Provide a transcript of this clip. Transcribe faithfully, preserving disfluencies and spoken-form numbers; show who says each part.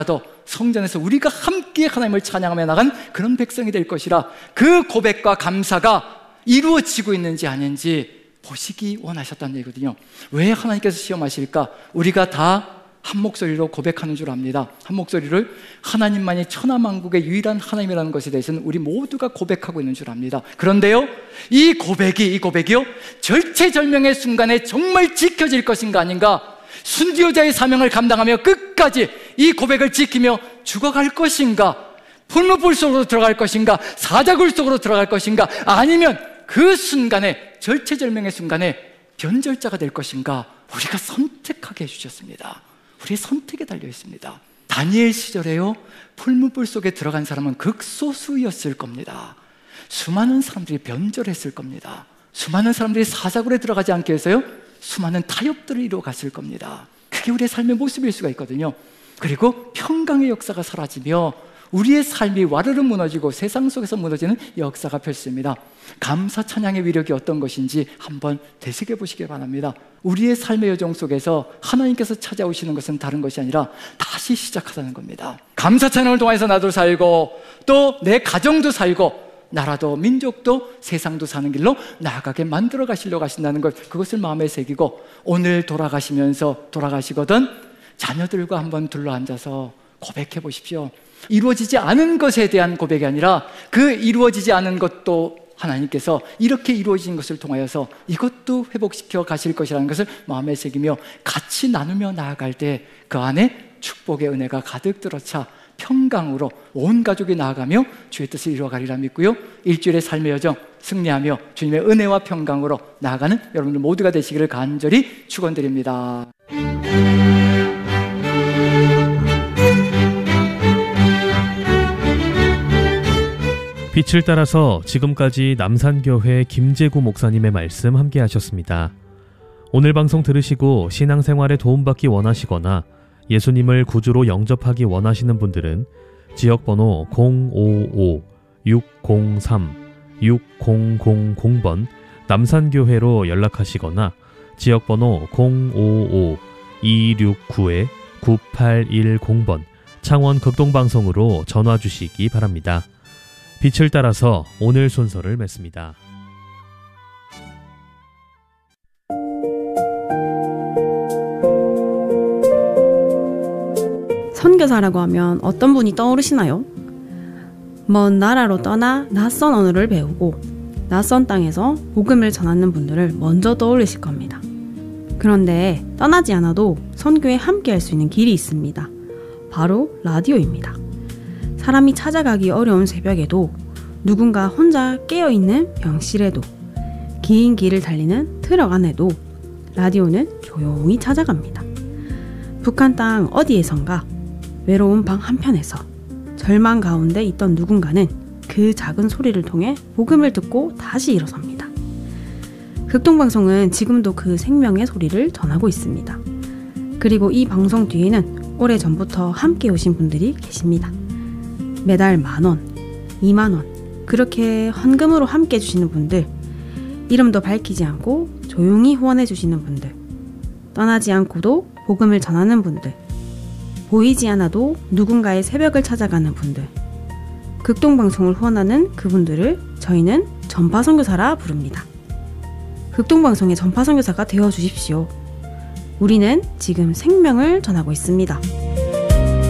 Speaker 1: 성전에서 우리가 함께 하나님을 찬양하며 나간 그런 백성이 될 것이라, 그 고백과 감사가 이루어지고 있는지 아닌지 보시기 원하셨다는 얘기거든요. 왜 하나님께서 시험하실까? 우리가 다 한 목소리로 고백하는 줄 압니다. 한 목소리를 하나님만이 천하만국의 유일한 하나님이라는 것에 대해서는 우리 모두가 고백하고 있는 줄 압니다. 그런데요, 이 고백이 이 고백이요 절체절명의 순간에 정말 지켜질 것인가 아닌가, 순교자의 사명을 감당하며 끝까지 이 고백을 지키며 죽어갈 것인가, 풀무불 속으로 들어갈 것인가, 사자굴 속으로 들어갈 것인가, 아니면 그 순간에 절체절명의 순간에 변절자가 될 것인가, 우리가 선택하게 해주셨습니다. 우리의 선택에 달려 있습니다. 다니엘 시절에요 풀무불 속에 들어간 사람은 극소수였을 겁니다. 수많은 사람들이 변절했을 겁니다. 수많은 사람들이 사자굴에 들어가지 않게 해서요 수많은 타협들을 이루어갔을 겁니다. 그게 우리의 삶의 모습일 수가 있거든요. 그리고 평강의 역사가 사라지며 우리의 삶이 와르르 무너지고 세상 속에서 무너지는 역사가 펼쳐집니다. 감사 찬양의 위력이 어떤 것인지 한번 되새겨 보시기 바랍니다. 우리의 삶의 여정 속에서 하나님께서 찾아오시는 것은 다른 것이 아니라 다시 시작하자는 겁니다. 감사 찬양을 통해서 나도 살고 또 내 가정도 살고 나라도 민족도 세상도 사는 길로 나아가게 만들어 가시려고 하신다는 것, 그것을 마음에 새기고 오늘 돌아가시면서 돌아가시거든 자녀들과 한번 둘러앉아서 고백해 보십시오. 이루어지지 않은 것에 대한 고백이 아니라 그 이루어지지 않은 것도 하나님께서 이렇게 이루어진 것을 통하여서 이것도 회복시켜 가실 것이라는 것을 마음에 새기며 같이 나누며 나아갈 때 그 안에 축복의 은혜가 가득 들어차 평강으로 온 가족이 나아가며 주의 뜻을 이루어가리라 믿고요, 일주일의 삶의 여정 승리하며 주님의 은혜와 평강으로 나아가는 여러분들 모두가 되시기를 간절히 축원드립니다.
Speaker 2: 빛을 따라서 지금까지 남산교회 김재구 목사님의 말씀 함께 하셨습니다. 오늘 방송 들으시고 신앙생활에 도움받기 원하시거나 예수님을 구주로 영접하기 원하시는 분들은 지역번호 공오오 육공삼 육공공공 번 남산교회로 연락하시거나 지역번호 공오오 이육구 구팔일공 번 창원 극동방송으로 전화 주시기 바랍니다. 빛을 따라서 오늘 순서를 맺습니다.
Speaker 3: 선교사라고 하면 어떤 분이 떠오르시나요? 먼 나라로 떠나 낯선 언어를 배우고 낯선 땅에서 복음을 전하는 분들을 먼저 떠올리실 겁니다. 그런데 떠나지 않아도 선교에 함께 할 수 있는 길이 있습니다. 바로 라디오입니다. 사람이 찾아가기 어려운 새벽에도 누군가 혼자 깨어있는 병실에도 긴 길을 달리는 트럭 안에도 라디오는 조용히 찾아갑니다. 북한 땅 어디에선가 외로운 방 한편에서 절망 가운데 있던 누군가는 그 작은 소리를 통해 복음을 듣고 다시 일어섭니다. 극동방송은 지금도 그 생명의 소리를 전하고 있습니다. 그리고 이 방송 뒤에는 오래전부터 함께 오신 분들이 계십니다. 매달 만원, 이만원 그렇게 헌금으로 함께 해주시는 분들, 이름도 밝히지 않고 조용히 후원해주시는 분들, 떠나지 않고도 복음을 전하는 분들, 보이지 않아도 누군가의 새벽을 찾아가는 분들, 극동방송을 후원하는 그분들을 저희는 전파선교사라 부릅니다. 극동방송의 전파선교사가 되어주십시오. 우리는 지금 생명을 전하고 있습니다.